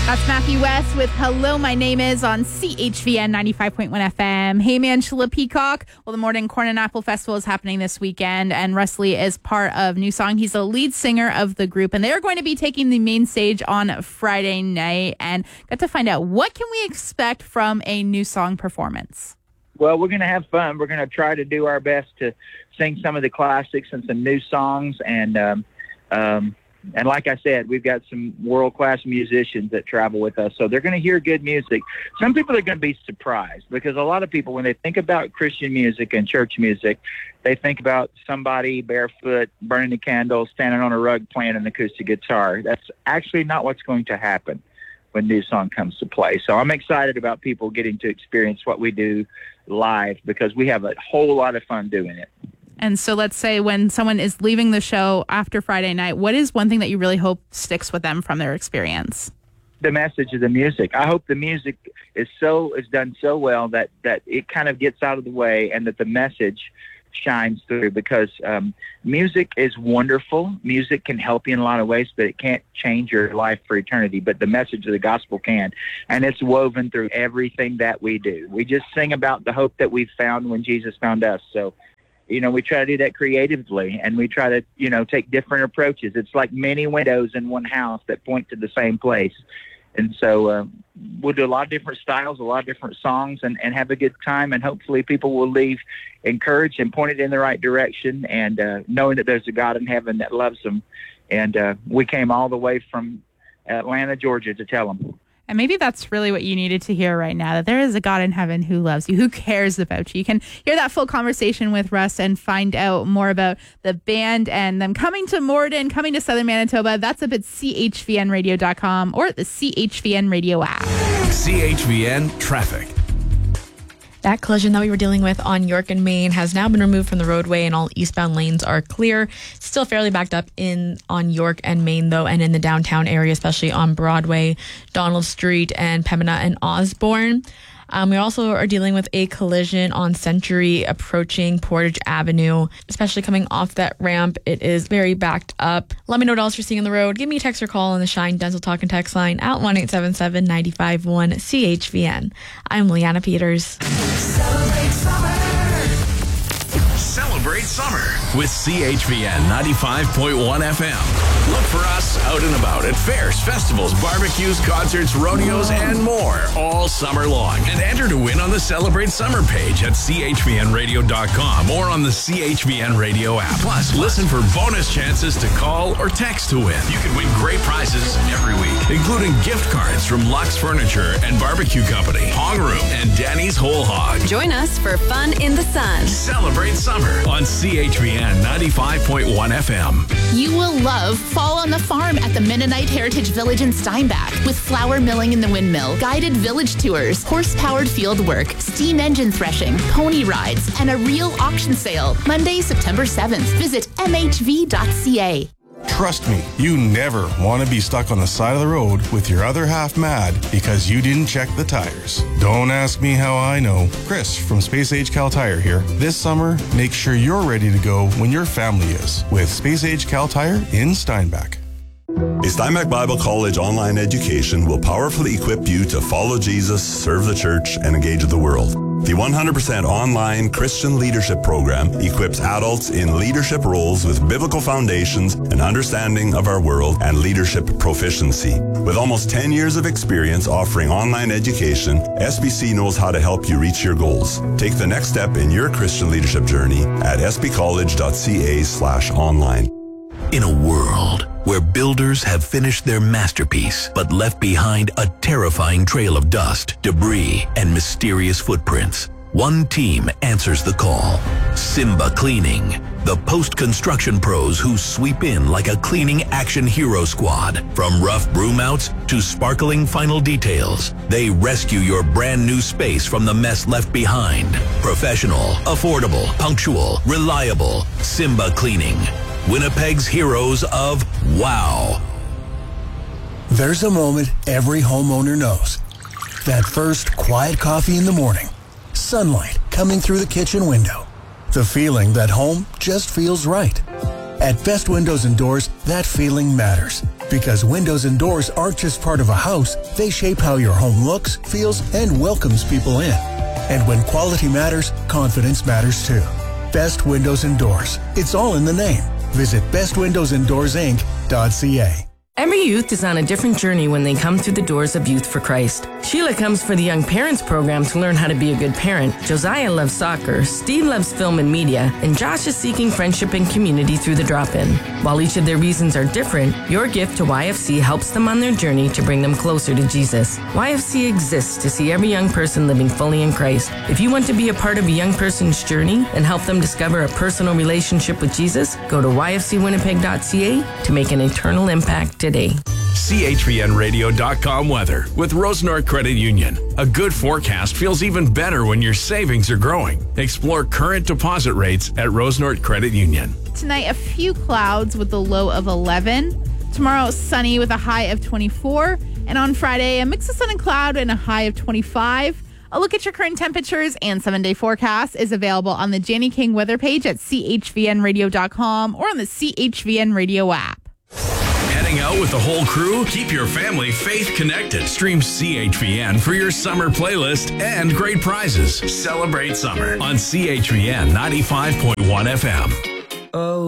That's Matthew West with Hello, My Name Is on CHVN 95.1 FM. Hey, Angela Peacock. Well, the Morning Corn and Apple Festival is happening this weekend, and Russ Lee is part of New Song. He's the lead singer of the group, and they're going to be taking the main stage on Friday night. And got to find out, what can we expect from a New Song performance? Well, we're going to have fun. We're going to try to do our best to sing some of the classics and some new songs, and like I said, we've got some world-class musicians that travel with us, so they're going to hear good music. Some people are going to be surprised because a lot of people, when they think about Christian music and church music, they think about somebody barefoot, burning a candle, standing on a rug, playing an acoustic guitar. That's actually not what's going to happen when New Song comes to play. So I'm excited about people getting to experience what we do live because we have a whole lot of fun doing it. And so let's say when someone is leaving the show after Friday night, what is one thing that you really hope sticks with them from their experience? The message of the music. I hope the music is done so well that it kind of gets out of the way and that the message shines through, because music is wonderful. Music can help you in a lot of ways, but it can't change your life for eternity. But the message of the gospel can, and it's woven through everything that we do. We just sing about the hope that we found when Jesus found us. So we try to do that creatively, and we try to, take different approaches. It's like many windows in one house that point to the same place. And so we'll do a lot of different styles, a lot of different songs, and have a good time. And hopefully people will leave encouraged and pointed in the right direction, and knowing that there's a God in heaven that loves them. And we came all the way from Atlanta, Georgia to tell them. And maybe that's really what you needed to hear right now, that there is a God in heaven who loves you, who cares about you. You can hear that full conversation with Russ and find out more about the band and them coming to Morden, coming to Southern Manitoba. That's up at chvnradio.com or the CHVN Radio app. CHVN Traffic. That collision that we were dealing with on York and Main has now been removed from the roadway, and all eastbound lanes are clear. Still fairly backed up on York and Main, though, and in the downtown area, especially on Broadway, Donald Street, and Pembina and Osborne. We also are dealing with a collision on Century approaching Portage Avenue, especially coming off that ramp. It is very backed up. Let me know what else you're seeing on the road. Give me a text or call on the Shine Dental Talk and Text line at 1-877-951 CHVN. I'm Leanna Peters. Celebrate summer with CHVN 95.1 FM. Look for us out and about at fairs, festivals, barbecues, concerts, rodeos, and more all summer long. And enter to win on the Celebrate Summer page at chvnradio.com or on the CHVN Radio app. Plus, listen for bonus chances to call or text to win. You can win great prizes every week, including gift cards from Lux Furniture and Barbecue Company, Hong Room, and Danny's Whole Hog. Join us for fun in the sun. Celebrate summer on CHVN 95.1 FM. You will love Fall on the Farm at the Mennonite Heritage Village in Steinbach, with flour milling in the windmill, guided village tours, horse-powered field work, steam engine threshing, pony rides, and a real auction sale. Monday, September 7th. Visit mhv.ca. Trust me, you never want to be stuck on the side of the road with your other half mad because you didn't check the tires. Don't ask me how I know. Chris from Space Age Cal Tire here. This summer, make sure you're ready to go when your family is with Space Age Cal Tire in Steinbach. A Steinbach Bible College online education will powerfully equip you to follow Jesus, serve the church, and engage with the world. The 100% online Christian leadership program equips adults in leadership roles with biblical foundations and understanding of our world and leadership proficiency. With almost 10 years of experience offering online education, SBC knows how to help you reach your goals. Take the next step in your Christian leadership journey at sbcollege.ca/online. In a world where builders have finished their masterpiece but left behind a terrifying trail of dust, debris, and mysterious footprints, one team answers the call. Simba Cleaning, the post-construction pros who sweep in like a cleaning action hero squad. From rough broom outs to sparkling final details, they rescue your brand new space from the mess left behind. Professional, affordable, punctual, reliable. Simba Cleaning, Winnipeg's heroes of wow. There's a moment every homeowner knows. That first quiet coffee in the morning. Sunlight coming through the kitchen window. The feeling that home just feels right. At Best Windows and Doors, that feeling matters. Because windows and doors aren't just part of a house, they shape how your home looks, feels, and welcomes people in. And when quality matters, confidence matters too. Best Windows and Doors. It's all in the name. Visit bestwindowsanddoorsinc.ca. Every youth is on a different journey when they come through the doors of Youth for Christ. Sheila comes for the Young Parents program to learn how to be a good parent. Josiah loves soccer, Steve loves film and media, and Josh is seeking friendship and community through the drop-in. While each of their reasons are different, your gift to YFC helps them on their journey to bring them closer to Jesus. YFC exists to see every young person living fully in Christ. If you want to be a part of a young person's journey and help them discover a personal relationship with Jesus, go to yfcwinnipeg.ca to make an eternal impact today. CHVNradio.com weather with Rosenort Credit Union. A good forecast feels even better when your savings are growing. Explore current deposit rates at Rosenort Credit Union. Tonight, a few clouds with a low of 11. Tomorrow, sunny with a high of 24. And on Friday, a mix of sun and cloud and a high of 25. A look at your current temperatures and 7-day forecast is available on the Janie King weather page at chvnradio.com or on the CHVN Radio app. Heading out with the whole crew? Keep your family faith connected. Stream CHVN for your summer playlist and great prizes. Celebrate summer on CHVN 95.1 FM. Oh.